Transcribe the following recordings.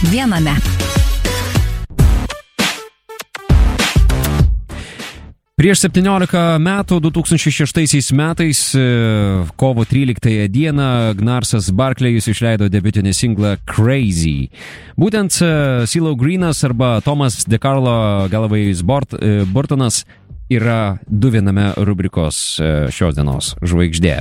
viename. Prieš 17 metų, 2006 metais, kovo 13 dieną, Gnarsas Barkley'us išleido debiutinį singlą Crazy. Būtent CeeLo Greenas arba Tomas DeCarlo Galloway's Burtonas yra du viename rubrikos šios dienos žvaigždė.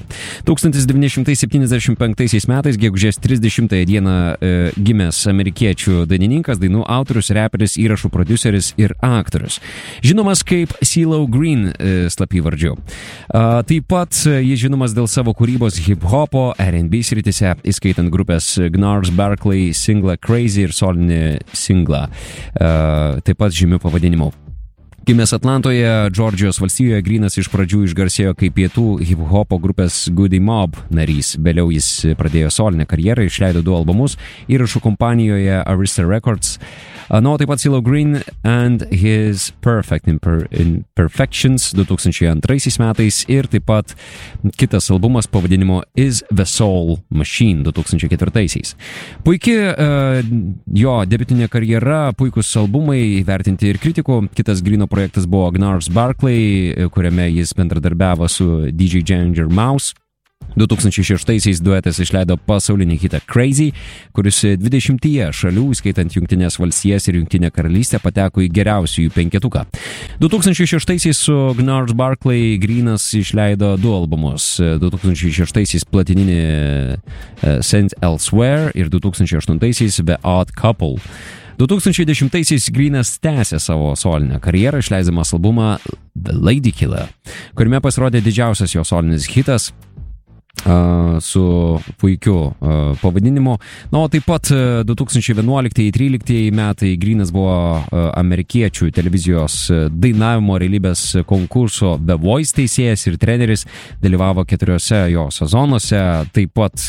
1975 metais, gegužės 30 dieną, gimęs amerikiečių dainininkas, dainų autorius, reperis, įrašų prodiuseris ir aktorius. Žinomas kaip CeeLo Green slapyvardžiu. Taip pat jis žinomas dėl savo kūrybos hip-hopo, R&B srityse, įskaitant grupės Gnars Barkley singlą Crazy ir solinį singlą, taip pat žymiu pavadinimu. Gimęs Atlantoje, Džordžijos valstijoje, Greenas iš pradžių išgarsėjo kaip pietų hip-hopo grupės Goody Mob narys. Vėliau jis pradėjo solinę karjerą, išleido 2 albumus įrašų kompanijoje Arista Records. Taip pat CeeLo Green and His Perfect Imperfections 2002 metais ir taip pat kitas albumas pavadinimu Is the Soul Machine 2004. Puikia jo debiutinė karjera, puikus albumai, vertinti ir kritikų. Kitas Greeno projektas buvo Gnars Barkley, kuriame jis bendradarbiavo su DJ Ginger Mouse. 2006 duetas išleido pasaulinį hitą Crazy, kuris 20 šalių, skaitant Jungtinės valstijas ir Jungtinę karalystę, pateko į geriausiųjų 5. 2006 su Gnars Barkley Greenas išleido 2 albumus. 2006 platininį Sent Elsewhere ir 2008 The Odd Couple. 2010 Greenas tęsė savo solinę karjerą, išleisdamas albumą The Lady Killer, kuriame pasirodė didžiausias jo solinis hitas su puikiu pavadinimu. Taip pat 2011-2013 metai Greenas buvo amerikiečių televizijos dainavimo realybės konkurso The Voice teisėjas ir treneris, dalyvavo 4 jo sezonuose, taip pat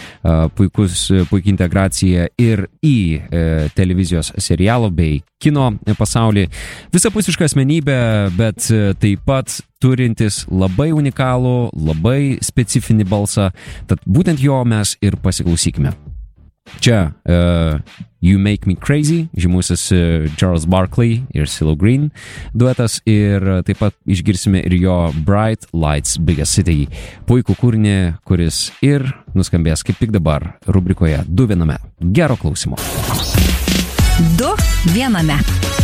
puikia integracija ir į televizijos serialo bei kino pasaulį. Visapusiška asmenybė, bet taip pat turintis labai unikalų, labai specifinį balsą, tad būtent jo mes ir pasiklausykime. Čia You Make Me Crazy, žymusis Charles Barkley ir CeeLo Green duetas, ir taip pat išgirsime ir jo Bright Lights Biggest City, puikų kūrinį, kuris ir nuskambės kaip tik dabar rubrikoje 2 viename. Gero klausimo. 2 viename.